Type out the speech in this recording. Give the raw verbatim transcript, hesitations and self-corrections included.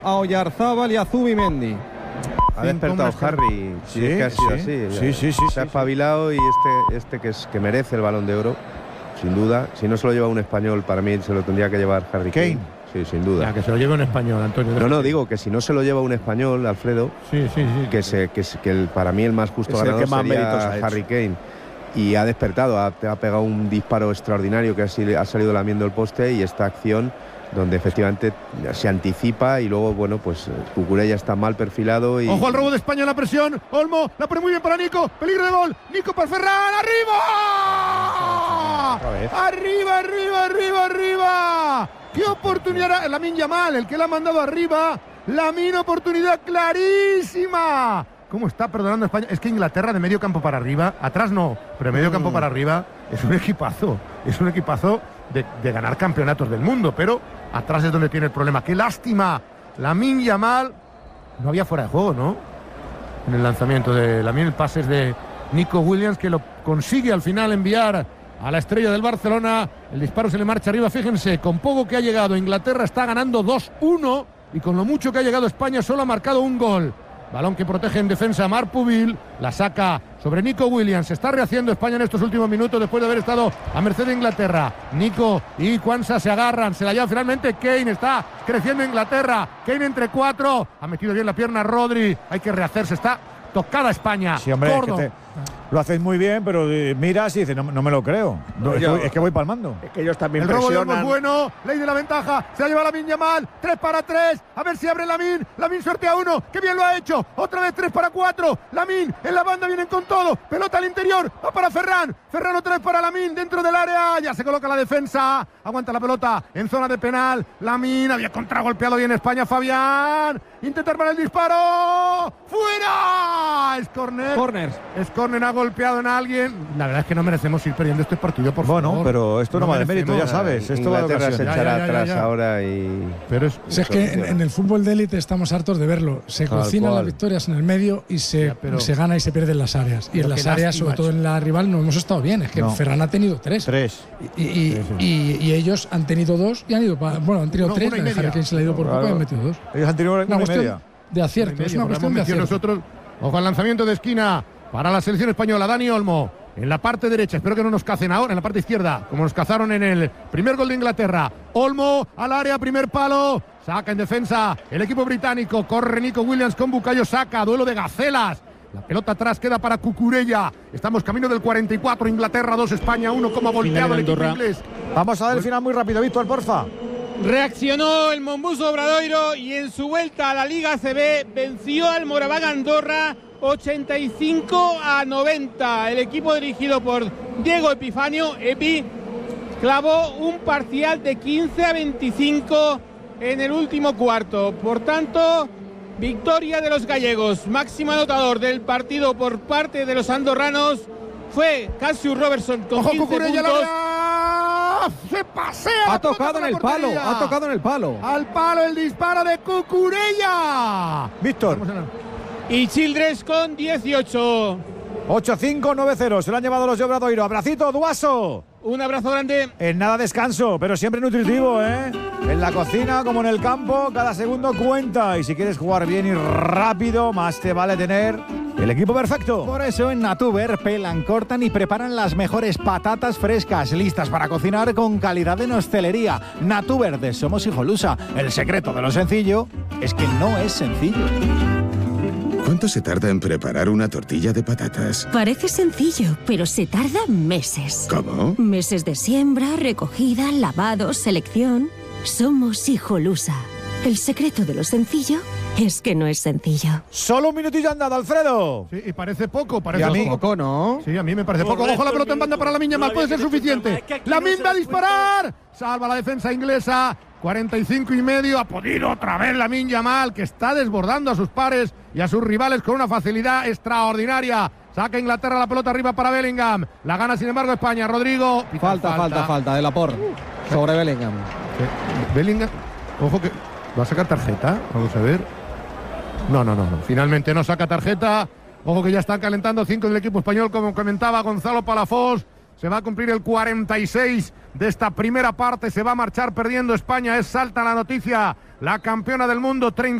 a Oyarzábal y a Zubimendi. Ha despertado Harry, si sí, es que ha sido sí, así. sí, sí, sí, se ha sí, espabilado y este, este que, es, que merece el Balón de Oro, sin duda. Si no se lo lleva un español, para mí se lo tendría que llevar Harry Kane. Kane. Sí, sin duda. Ya, que se lo lleve un español, Antonio. No, no, digo que si no se lo lleva un español, Alfredo, sí, sí, sí. que, se, que, se, que el, para mí el más justo es ganador el que más méritos sería ha Harry hecho. Kane. Y ha despertado, ha, ha pegado un disparo extraordinario que ha, ha salido lamiendo el poste, y esta acción donde efectivamente se anticipa y luego, bueno, pues Cucurella está mal perfilado y... Ojo al robo de España en la presión. Olmo, la pone muy bien para Nico. Peligro de gol. Nico para Ferran. ¡Arriba! ¡Arriba, arriba, arriba, arriba! ¡Qué oportunidad! Lamine Yamal, el que la ha mandado arriba. Lamine, oportunidad clarísima. ¿Cómo está perdonando España? Es que Inglaterra de medio campo para arriba, atrás no, pero de medio campo para arriba es un equipazo. Es un equipazo de, de ganar campeonatos del mundo, pero atrás es donde tiene el problema. ¡Qué lástima! Lamine Yamal, no había fuera de juego, ¿no? En el lanzamiento de Lamine, el pase es de Nico Williams, que lo consigue al final enviar a la estrella del Barcelona. El disparo se le marcha arriba. Fíjense, con poco que ha llegado, Inglaterra está ganando dos uno, y con lo mucho que ha llegado España solo ha marcado un gol. Balón que protege en defensa Marpubil, la saca sobre Nico Williams. Se está rehaciendo España en estos últimos minutos después de haber estado a merced de Inglaterra. Nico y Kwanza se agarran, se la lleva finalmente Kane. Está creciendo Inglaterra. Kane entre cuatro, ha metido bien la pierna Rodri. Hay que rehacerse, está tocada España. Sí, hombre, es que te, lo hacéis muy bien, pero eh, miras y dices, no, no me lo creo. No, es, que, es que voy palmando. Es que ellos también el presionan. robo de Olmo es bueno, ley de la ventaja, se la lleva Lamine Yamal, tres para tres, a ver si abre Lamine, Lamine sortea uno, que bien lo ha hecho, otra vez tres para cuatro, Lamine en la banda, vienen con todo, pelota al interior, va para Ferran, Ferran otra vez para Lamine, dentro del área, ya se coloca la defensa, aguanta la pelota en zona de penal, Lamine había contragolpeado bien España, Fabián, intenta armar el disparo, ¡fuera! Es córner, Corners. es córner, ha golpeado en alguien, la verdad es que no merecemos ir perdiendo este partido, por bueno, favor. pero esto no, no va de mérito, ya sabes. Esto va de Inglaterra se ocasión. echará Ya, ya, ya, atrás ya, ya. ahora y... Pero es, Si es que en, en el fútbol de élite estamos hartos de verlo. Se Tal cocinan cual. las victorias en el medio y se, Ya, pero- se gana y se pierde en las áreas. Y Pero en las qué áreas, lástima, sobre todo en la rival, no hemos estado bien. Es que No. Ferran ha tenido tres. Tres. Y, y, y- y ellos han tenido dos y han ido pa- bueno, han tenido No, tres. una y La de media. Harry Kane se le ha ido por Claro. poco y han metido dos. Ellos han tenido una, Una y cuestión media. de acierto. Es una cuestión de acierto. nosotros. Ojo al lanzamiento de esquina para la selección española. Dani Olmo en la parte derecha. Espero que no nos cacen ahora en la parte izquierda, como nos cazaron en el primer gol de Inglaterra. Olmo al área, primer palo. Saca en defensa el equipo británico. Corre Nico Williams con Bukayo Saka. Duelo de gacelas. La pelota atrás queda para Cucurella. Estamos camino del cuarenta y cuatro. Inglaterra dos, España uno. Como ha volteado el equipo inglés. Vamos a ver el final muy rápido, Víctor, porfa. Reaccionó el Mombuso Obradoiro y en su vuelta a la Liga A C B venció al Moraván Andorra ochenta y cinco a noventa. El equipo dirigido por Diego Epifanio, Epi, clavó un parcial de quince a veinticinco en el último cuarto. Por tanto, victoria de los gallegos. Máximo anotador del partido por parte de los andorranos fue Cassius Robertson con Ojo, quince Cucurella al puntos. área. Se pasea. Ha la pelota tocado por en la el palo, portería. ha tocado en el palo. Al palo el disparo de Cucurella. Víctor. Y Childress con dieciocho. ocho cinco nueve cero. Se lo han llevado los de Obradoiro. Abracito, Duaso. Un abrazo grande. En nada descanso, pero siempre nutritivo, ¿eh? En la cocina como en el campo, cada segundo cuenta. Y si quieres jugar bien y rápido, más te vale tener el equipo perfecto. Por eso en Natuber pelan, cortan y preparan las mejores patatas frescas, listas para cocinar con calidad en hostelería. Natuber de Somos Hijolusa. El secreto de lo sencillo es que no es sencillo. ¿Cuánto se tarda en preparar una tortilla de patatas? Parece sencillo, pero se tarda meses. ¿Cómo? Meses de siembra, recogida, lavado, selección. Somos Hijolusa. El secreto de lo sencillo es que no es sencillo. Solo un minutillo andado, Alfredo. Sí, y parece poco, parece Y a mí- poco. Poco, ¿no? Sí, a mí me parece poco. Ojo la pelota en banda para Lamine Yamal, puede ser suficiente. Lamine va a disparar. Salva la defensa inglesa. cuarenta y cinco y medio. Ha podido otra vez Lamine Yamal, que está desbordando a sus pares y a sus rivales con una facilidad extraordinaria. Saca Inglaterra la pelota arriba para Bellingham. La gana, sin embargo, España. Rodrigo. Pita Falta, falta, falta de Laporte sobre Bellingham. Sí. Bellingham. Ojo que va a sacar tarjeta. Vamos a ver. No, no, no, no. Finalmente no saca tarjeta. Ojo que ya están calentando cinco del equipo español, como comentaba Gonzalo Palafox. Se va a cumplir el cuarenta y seis de esta primera parte. Se va a marchar perdiendo España. Es salta la noticia. La campeona del mundo, treinta